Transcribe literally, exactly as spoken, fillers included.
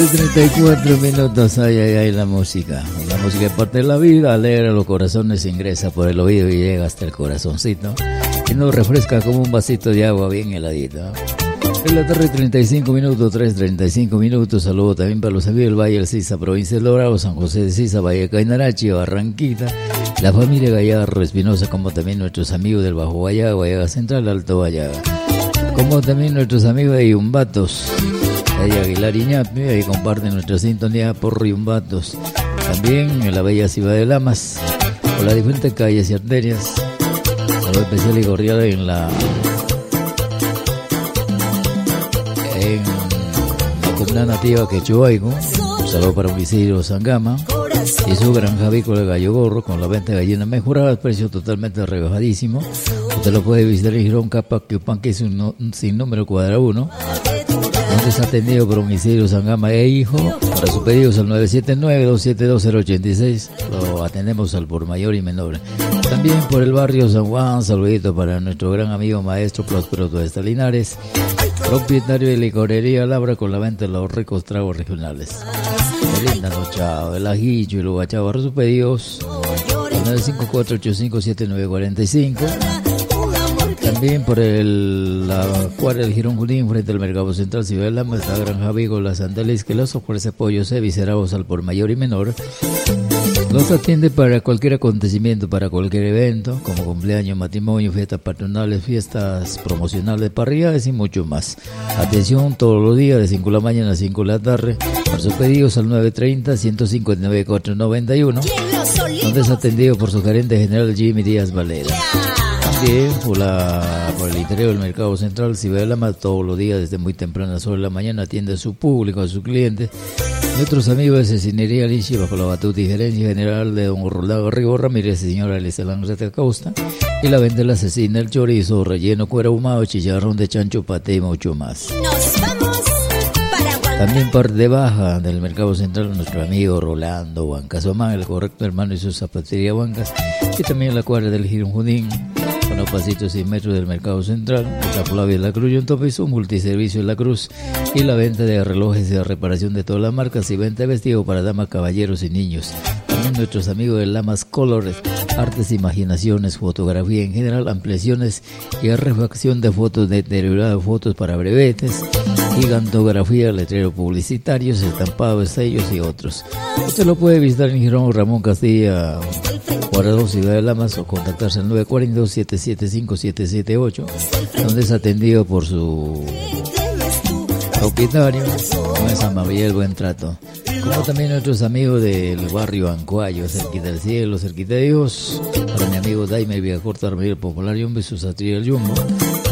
treinta y cuatro minutos, ay, ay, ay, la música. La música es parte de la vida, alegra los corazones, ingresa por el oído y llega hasta el corazoncito. Y nos refresca como un vasito de agua bien heladito. En la tarde, treinta y cinco minutos, tres, treinta y cinco minutos. Saludo también para los amigos del Valle del Sisa, provincia de Logrado, San José de Sisa, Valle de Cainarachi, Barranquita, la familia Gallardo Espinosa, como también nuestros amigos del Bajo Vallaga, Vallaga Central, Alto Vallaga. Como también nuestros amigos de Yumbatos, de Aguilar Iñapi, ahí comparten nuestra sintonía por Yumbatos. También en la bella ciudad de Lamas, por las diferentes calles y arterias. Saludo especial y cordial en la en la comunidad nativa Quechuaico. Un saludo para Isidro Sangama y su granja avícola Gallo Gorro, con la venta de gallinas mejoradas, precio totalmente rebajadísimo. Usted lo puede visitar en Girón Capa, que es un, no, un sin número cuadra uno, donde es atendido por un Isidro Sangama e hijo. Para sus pedidos al nueve siete nueve, dos siete dos, cero ocho seis, lo atendemos al por mayor y menor. También por el barrio San Juan, saludito para nuestro gran amigo maestro Próspero Tuesta Linares, propietario de licorería Labra, con la venta de los ricos tragos regionales. Qué linda noche, el ajillo y lo bachado. Para sus pedidos nueve cinco cuatro, ocho cinco siete nueve cuatro cinco. También por el, la cuadra del Girón Junín, frente al Mercado Central, Ciudad de Lama, está Granja Vigo, las Andeles, que los ofrece pollos viscerados al por mayor y menor. Los atiende para cualquier acontecimiento, para cualquier evento, como cumpleaños, matrimonio, fiestas patronales, fiestas promocionales, parrilladas y mucho más. Atención todos los días de cinco de la mañana a cinco de la tarde. Por sus pedidos al nueve treinta, ciento cincuenta y nueve, cuatrocientos noventa y uno, donde es atendido por su gerente general Jimmy Díaz Valera. También por, la, por el interior del Mercado Central, Ciudad de Lama, todos los días desde muy tempranas horas de la mañana atiende a su público, a sus clientes. Nuestros amigos de Cecinería Lichi, bajo la batuta y gerencia general de don Rolando Rigo Ramírez y señora Alicelán Rete Costa, y la venta de la cecina, el chorizo, relleno, cuero ahumado, chicharrón de chancho, paté y mucho más. Nos vamos para también parte de baja del Mercado Central, nuestro amigo Rolando Huancasomán, el correcto hermano y su zapatería Huancas, y también la cuadra del Girón Junín, con los pasitos y metros del Mercado Central, la Flavia de la Cruz y un tope, un multiservicio de la Cruz, y la venta de relojes y la reparación de todas las marcas, y venta de vestido para damas, caballeros y niños. También nuestros amigos de Lamas Colores, artes, imaginaciones, fotografía en general, ampliaciones y refacción de fotos, deteriorado de fotos para brevetes, gigantografía, letreros publicitarios, estampados, sellos y otros. Usted lo puede visitar en Girón Ramón Castilla, cuadra dos, Ciudad de Lamas, o contactarse al nueve cuatro dos, siete siete cinco, siete siete ocho, donde es atendido por su propietario con esa amabilidad y el buen trato. Como también nuestros amigos del barrio Ancuayo, cerquita del cielo, cerquita de Dios. Para mi amigo Daime Villacorta, Armero Popular y un beso a el Jumbo.